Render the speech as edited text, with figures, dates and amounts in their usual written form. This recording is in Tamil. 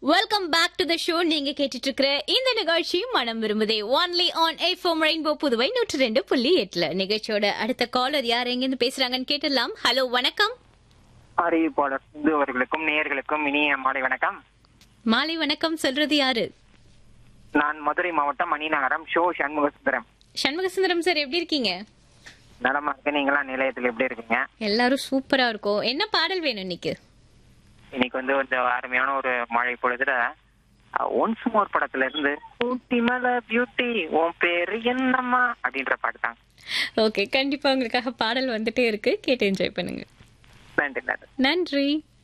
Welcome back to the show. நீங்க கேட்டுட்டு இருக்கிற இந்த நிகழ்ச்சி மனம் விரும்புதே only on FM rainbow Puduvai 102.8. நிகழ்ச்சியோட அடுத்த காலர் யார் எங்க இருந்து பேசுறாங்கன்னு கேட்டலாம். ஹலோ, வணக்கம். அறிவிப்பாளர் சிந்து அவர்களுக்கும் நேயர்களுக்கும் இனிய மாலை வணக்கம். மாலை வணக்கம். சொல்றது யாரு? நான் மதுரை மாவட்டம் மணிநகரம் ஷோ சண்முகசுந்தரம். சண்முகசுந்தரம் சார், எப்படி இருக்கீங்க? நலமா இருக்கு. நீங்களா நிலையத்தில் எப்படி இருக்கீங்க? எல்லாரும் சூப்பரா இருக்கும். என்ன பாடல் வேணும் இன்னைக்கு? இன்னைக்கு ஒரு அருமையான ஒரு மழை பொழுதுல ஒன்ஸ் மோர் படத்துல இருந்து ஊட்டி மலை பியூட்டி உன் பேரு என்னம்மா அப்படின்ற பாட்டு தான். ஓகே, கண்டிப்பா உங்களுக்காக பாடல் வந்துட்டே இருக்கு. கேட்டு என்ஜாய் பண்ணுங்க. நன்றி. நன்றி.